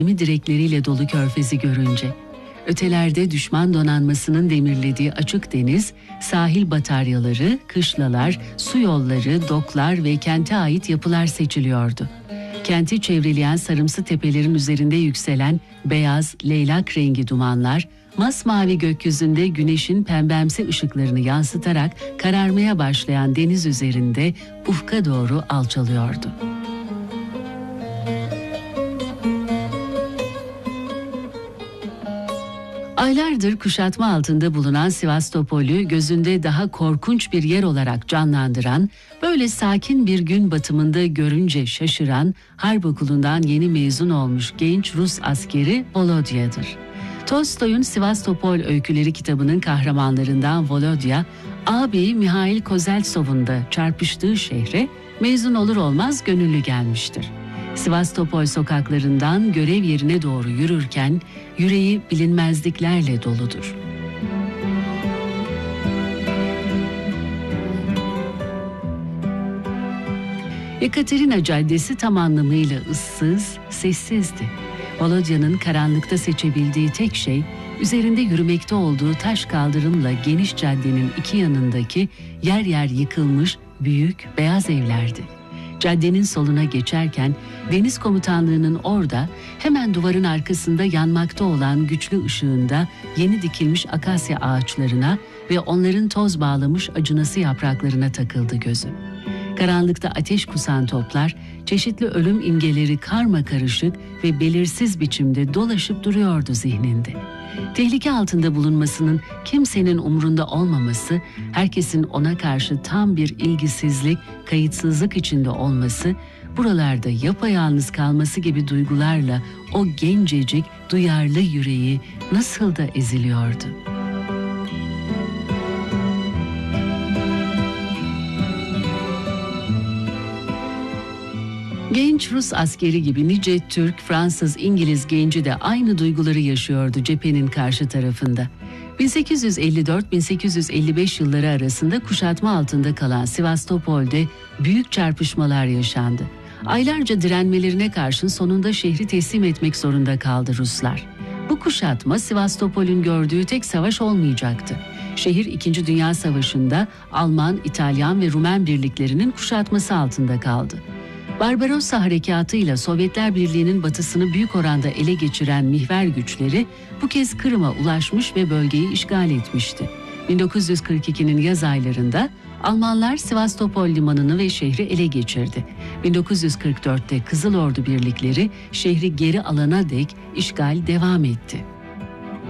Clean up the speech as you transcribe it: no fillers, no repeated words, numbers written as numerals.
direkleriyle dolu körfezi görünce. Ötelerde düşman donanmasının demirlediği açık deniz, sahil bataryaları, kışlalar, su yolları, doklar ve kente ait yapılar seçiliyordu. Kenti çevreleyen sarımsı tepelerin üzerinde yükselen beyaz, leylak rengi dumanlar, masmavi gökyüzünde güneşin pembemsi ışıklarını yansıtarak kararmaya başlayan deniz üzerinde ufka doğru alçalıyordu. Aylardır kuşatma altında bulunan Sivastopol'ü gözünde daha korkunç bir yer olarak canlandıran, böyle sakin bir gün batımında görünce şaşıran, harp okulundan yeni mezun olmuş genç Rus askeri Volodya'dır. Tolstoy'un Sivastopol Öyküleri kitabının kahramanlarından Volodya, ağabeyi Mihail Kozeltsov'un da çarpıştığı şehre mezun olur olmaz gönüllü gelmiştir. Sivastopol sokaklarından görev yerine doğru yürürken yüreği bilinmezliklerle doludur. Ekaterina Caddesi tam anlamıyla ıssız, sessizdi. Volodya'nın karanlıkta seçebildiği tek şey, üzerinde yürümekte olduğu taş kaldırımla geniş caddenin iki yanındaki yer yer yıkılmış büyük beyaz evlerdi. Caddenin soluna geçerken deniz komutanlığının orada hemen duvarın arkasında yanmakta olan güçlü ışığında yeni dikilmiş akasya ağaçlarına ve onların toz bağlamış acınası yapraklarına takıldı gözü. Karanlıkta ateş kusan toplar, çeşitli ölüm imgeleri karmakarışık ve belirsiz biçimde dolaşıp duruyordu zihninde. Tehlike altında bulunmasının kimsenin umrunda olmaması, herkesin ona karşı tam bir ilgisizlik, kayıtsızlık içinde olması, buralarda yapayalnız kalması gibi duygularla o gencecik, duyarlı yüreği nasıl da eziliyordu. Genç Rus askeri gibi nice Türk, Fransız, İngiliz genci de aynı duyguları yaşıyordu cephenin karşı tarafında. 1854-1855 yılları arasında kuşatma altında kalan Sivastopol'de büyük çarpışmalar yaşandı. Aylarca direnmelerine karşın sonunda şehri teslim etmek zorunda kaldı Ruslar. Bu kuşatma Sivastopol'ün gördüğü tek savaş olmayacaktı. Şehir 2. Dünya Savaşı'nda Alman, İtalyan ve Rumen birliklerinin kuşatması altında kaldı. Barbarossa harekatıyla Sovyetler Birliği'nin batısını büyük oranda ele geçiren mihver güçleri bu kez Kırım'a ulaşmış ve bölgeyi işgal etmişti. 1942'nin yaz aylarında Almanlar Sivastopol limanını ve şehri ele geçirdi. 1944'te Kızıl Ordu birlikleri şehri geri alana dek işgal devam etti.